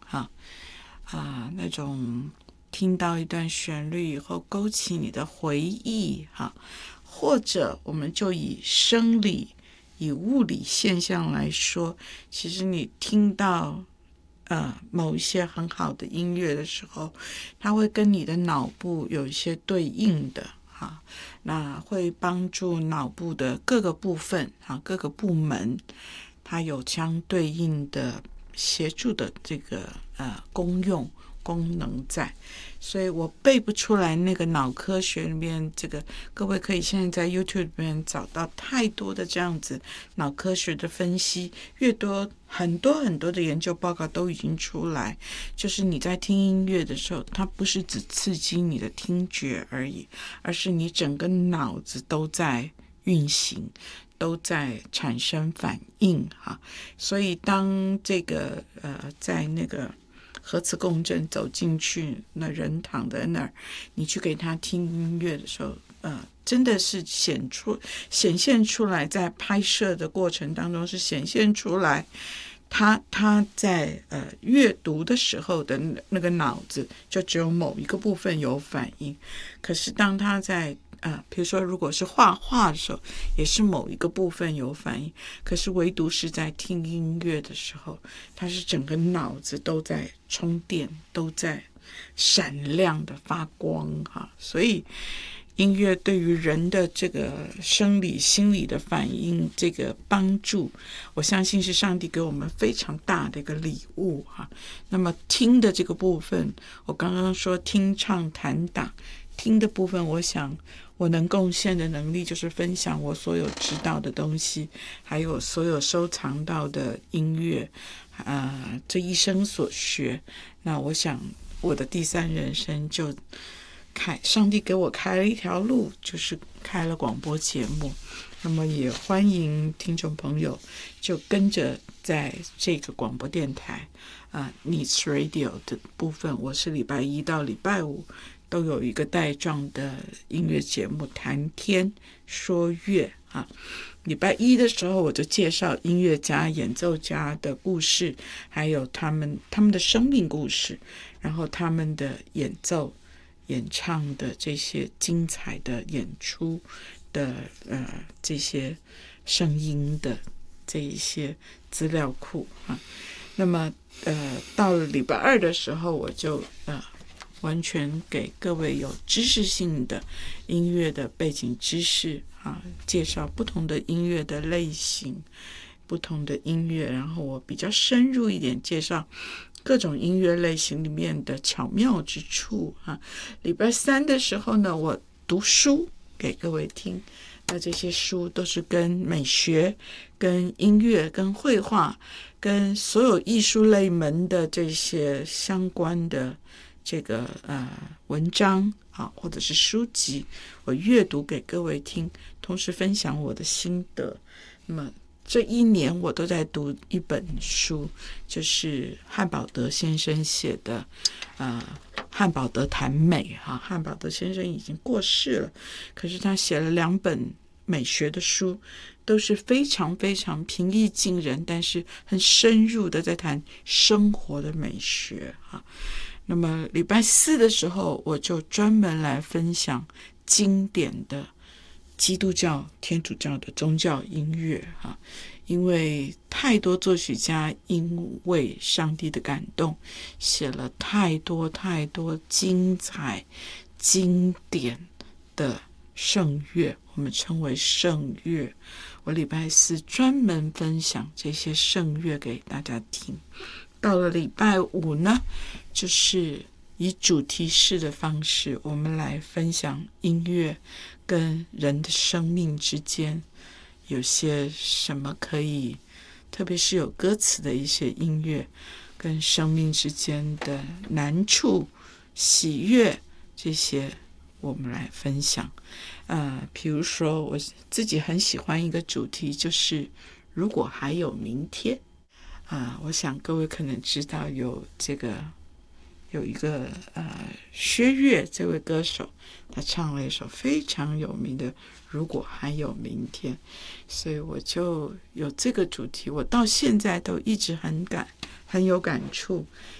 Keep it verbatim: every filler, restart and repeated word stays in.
哈啊，那种听到一段旋律以后勾起你的回忆哈，或者我们就以生理、以物理现象来说，其实你听到呃某一些很好的音乐的时候，它会跟你的脑部有一些对应的哈，那会帮助脑部的各个部分哈、各个部门，它有相对应的协助的这个呃功用功能在。所以我背不出来那个脑科学里面这个，各位可以现在在 YouTube 里面找到太多的这样子脑科学的分析，越多很多很多的研究报告都已经出来，就是你在听音乐的时候，它不是只刺激你的听觉而已，而是你整个脑子都在运行，都在产生反应哈。所以当这个呃在那个核磁共振走进去，那人躺在那儿，你去给他听音乐的时候，呃，真的是显出显现出来，在拍摄的过程当中是显现出来，他他在呃阅读的时候的那个脑子就只有某一个部分有反应，可是当他在呃，比如说如果是画画的时候，也是某一个部分有反应，可是唯独是在听音乐的时候，它是整个脑子都在充电，都在闪亮的发光哈。所以音乐对于人的这个生理心理的反应这个帮助，我相信是上帝给我们非常大的一个礼物哈。那么听的这个部分，我刚刚说听唱弹打听的部分，我想我能贡献的能力就是分享我所有知道的东西，还有所有收藏到的音乐，呃，这一生所学。那我想我的第三人生就开，上帝给我开了一条路，就是开了广播节目。那么也欢迎听众朋友就跟着在这个广播电台啊、呃、Needs Radio 的部分，我是礼拜一到礼拜五都有一个带状的音乐节目，谈天说乐啊。礼拜一的时候，我就介绍音乐家、演奏家的故事，还有他们他们的生命故事，然后他们的演奏、演唱的这些精彩的演出的呃这些声音的这一些资料库啊。那么呃到了礼拜二的时候，我就呃。完全给各位有知识性的音乐的背景知识啊，介绍不同的音乐的类型，不同的音乐，然后我比较深入一点介绍各种音乐类型里面的巧妙之处啊。礼拜三的时候呢，我读书给各位听，那这些书都是跟美学、跟音乐、跟绘画、跟所有艺术类门的这些相关的这个呃文章啊，或者是书籍，我阅读给各位听，同时分享我的心得。那么这一年我都在读一本书，就是汉堡德先生写的呃汉堡德谈美哈。汉堡德先生已经过世了，可是他写了两本美学的书，都是非常非常平易近人，但是很深入的在谈生活的美学哈。那么礼拜四的时候，我就专门来分享经典的基督教、天主教的宗教音乐哈，因为太多作曲家因为上帝的感动，写了太多太多精彩、经典的圣乐，我们称为圣乐。我礼拜四专门分享这些圣乐给大家听。到了礼拜五呢，就是以主题式的方式，我们来分享音乐跟人的生命之间有些什么可以，特别是有歌词的一些音乐跟生命之间的难处、喜悦，这些我们来分享。呃，比如说我自己很喜欢一个主题，就是如果还有明天。啊、呃，我想各位可能知道有这个有一个呃薛岳这位歌手，他唱了一首非常有名的《如果还有明天》，所以我就有这个主题，我到现在都一直很感很有感触，